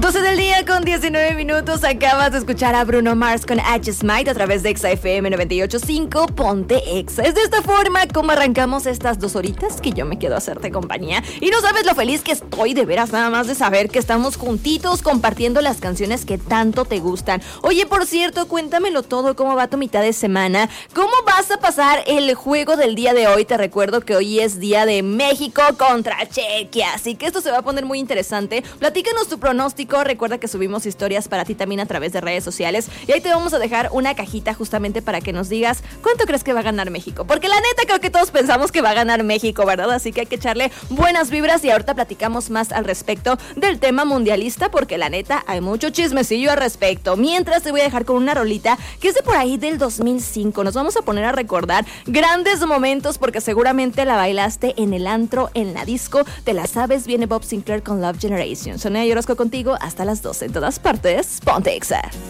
12 del día con 19 minutos. Acabas de escuchar a Bruno Mars con H. Smite a través de Exa FM 98.5. Ponte Exa. Es de esta forma como arrancamos estas 2 horitas que yo me quedo a hacerte compañía. Y no sabes lo feliz que estoy de veras nada más de saber que estamos juntitos compartiendo las canciones que tanto te gustan. Oye, por cierto, cuéntamelo todo. ¿Cómo va tu mitad de semana? ¿Cómo vas a pasar el juego del día de hoy? Te recuerdo que hoy es día de México contra Chequia. Así que esto se va a poner muy interesante. Platícanos tu pronóstico. Recuerda que subimos historias para ti también a través de redes sociales y ahí te vamos a dejar una cajita justamente para que nos digas cuánto crees que va a ganar México, porque la neta creo que todos pensamos que va a ganar México, ¿verdad? Así que hay que echarle buenas vibras y ahorita platicamos más al respecto del tema mundialista, porque la neta hay mucho chismecillo al respecto. Mientras te voy a dejar con una rolita que es de por ahí del 2005. Nos vamos a poner a recordar grandes momentos porque seguramente la bailaste en el antro, en la disco, te la sabes. Viene Bob Sinclair con Love Generation. Sonia y Orozco contigo hasta las 12 en todas partes. Ponte Exa.